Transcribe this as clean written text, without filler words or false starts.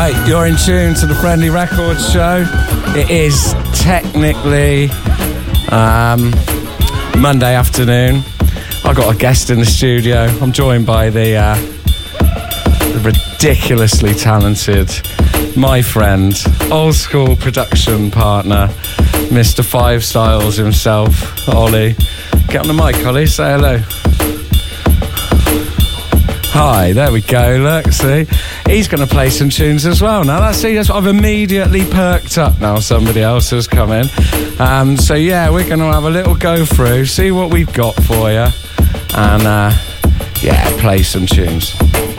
Right, you're in tune to the Friendly Records Show. It is technically Monday afternoon. I've got a guest in the studio. I'm joined by the ridiculously talented, my friend, old school production partner, Mr. Five Styles himself, Ollie. Get on the mic, Ollie, say hello. Hi, there we go, look, see? He's going to play some tunes as well now. I've immediately perked up now, somebody else has come in. So yeah, we're going to have a little go through, see what we've got for you, and yeah, play some tunes.